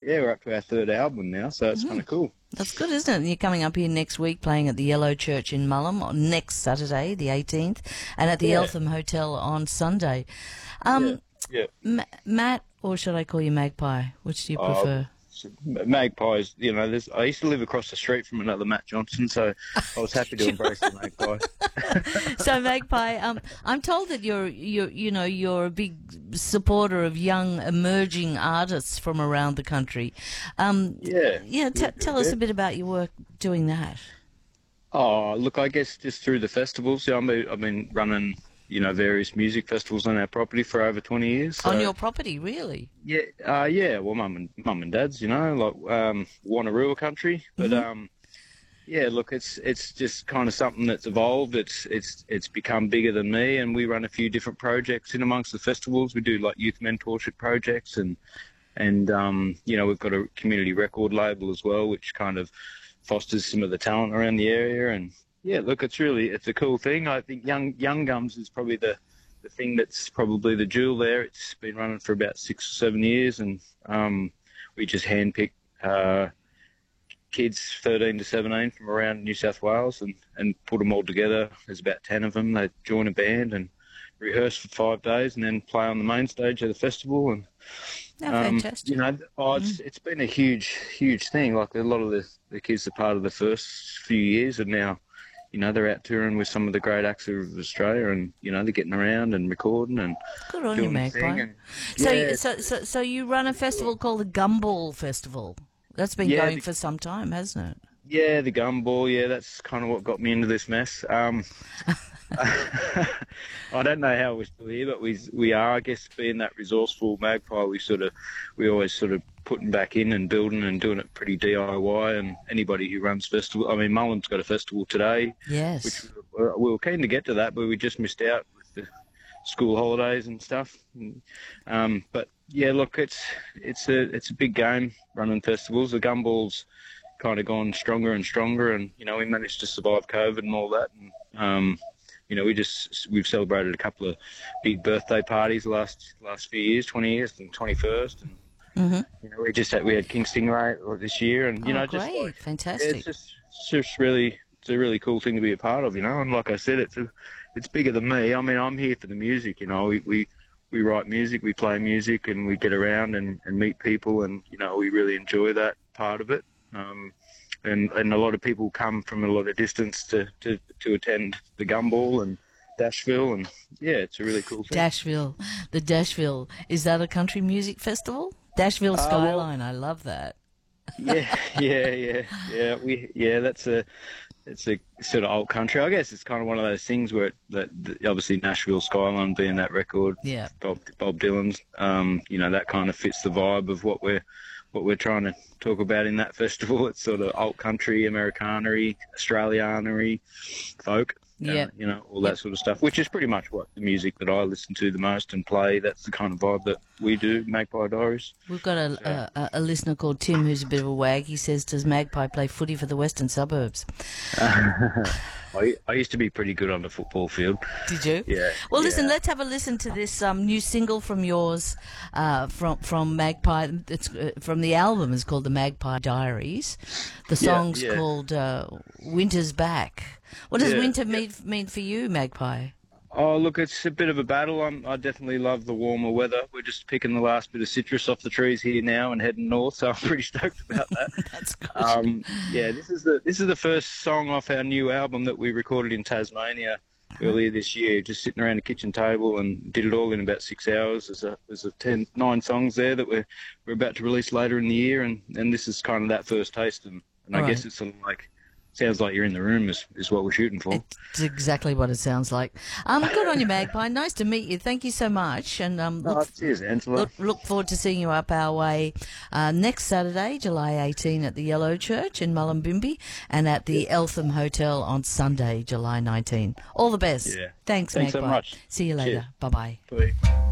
we're up to our third album now, so it's kind of cool. That's good, isn't it? And you're coming up here next week playing at the Yellow Church in Mullum on next Saturday, the 18th, and at the Eltham Hotel on Sunday. Matt, or should I call you Magpie? Which do you prefer? Magpies, you know, I used to live across the street from another Matt Johnson, so I was happy to embrace the Magpie. So Magpie, I'm told that you're a big supporter of young emerging artists from around the country. Tell us a bit about your work doing that. Oh, look, I guess just through the festivals. I've been running, various music festivals on our property for over 20 years. So. On your property, really? Yeah. Well, mum and dad's, like Wanneroo country. But look, it's just kind of something that's evolved. It's become bigger than me, and we run a few different projects in amongst the festivals. We do like youth mentorship projects, and we've got a community record label as well, which kind of fosters some of the talent around the area. And yeah, look, it's a cool thing. I think Young Gums is probably the thing that's probably the jewel there. It's been running for about 6 or 7 years, and we just handpick kids 13 to 17 from around New South Wales and put them all together. There's about 10 of them. They join a band and rehearse for 5 days and then play on the main stage of the festival. And fantastic. It's been a huge thing. Like a lot of the kids are part of the first few years, and now they're out touring with some of the great acts of Australia, and they're getting around and recording and good on you, Magpie. So you run a festival called the Gumball Festival. That's been going for some time, hasn't it? Yeah, the Gumball. Yeah, that's kind of what got me into this mess. I don't know how we're still here, but we are. I guess being that resourceful Magpie, we always sort of putting back in and building and doing it pretty DIY. And anybody who runs festival, I mean, Mullum's got a festival today. Yes. Which we were keen to get to that, but we just missed out with the school holidays and stuff. But yeah, look, it's a big game running festivals. The Gumball's kind of gone stronger and stronger, and we managed to survive COVID and all that. And we've celebrated a couple of big birthday parties the last few years, 20 years and 21st, and we had King Stingray this year, and great, fantastic. It's just really, it's a really cool thing to be a part of, and like I said, it's bigger than me. I mean, I'm here for the music, we write music, we play music, and we get around and meet people, and we really enjoy that part of it. And a lot of people come from a lot of distance to attend the Gumball and Dashville, and yeah, it's a really cool thing. The Dashville, is that a country music festival? Dashville Skyline, I love that. Yeah. It's a sort of old country. I guess it's kind of one of those things where obviously Nashville Skyline being that record, Bob Dylan's, that kind of fits the vibe of what we're trying to talk about in that festival. It's sort of alt country, Americanery, Australianery, folk, all that sort of stuff, which is pretty much what the music that I listen to the most and play. That's the kind of vibe that we do, Magpie Diaries. We've got a listener called Tim who's a bit of a wag. He says, does Magpie play footy for the Western Suburbs? I used to be pretty good on the football field. Did you? Yeah. Well, listen, let's have a listen to this new single from yours, from Magpie. It's from the album. It's called The Magpie Diaries. The song's called Winter's Back. What does winter mean for you, Magpie? Oh, look, it's a bit of a battle. I definitely love the warmer weather. We're just picking the last bit of citrus off the trees here now and heading north, so I'm pretty stoked about that. That's good. This is the first song off our new album that we recorded in Tasmania earlier this year, just sitting around a kitchen table, and did it all in about 6 hours. There's 9 songs there that we're about to release later in the year, and this is kind of that first taste, and I guess it's sort of like, sounds like you're in the room is what we're shooting for. It's exactly what it sounds like. Good on you, Magpie. Nice to meet you. Thank you so much. And cheers, Angela. Look forward to seeing you up our way next Saturday, July 18, at the Yellow Church in Mullumbimby, and at the Eltham Hotel on Sunday, July 19. All the best. Yeah. Thanks so Magpie. much. See you later. Cheers. Bye-bye. Bye.